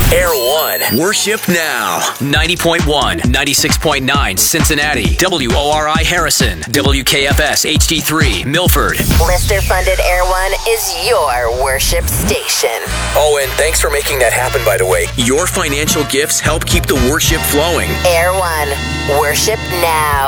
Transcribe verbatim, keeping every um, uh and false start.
Air One. Worship now. ninety point one, ninety-six point nine Cincinnati. W O R I Harrison. W K F S H D three Milford. Listener-funded Air One is your worship station. Oh, and thanks for making that happen, by the way. Your financial gifts help keep the worship flowing. Air One. Worship now.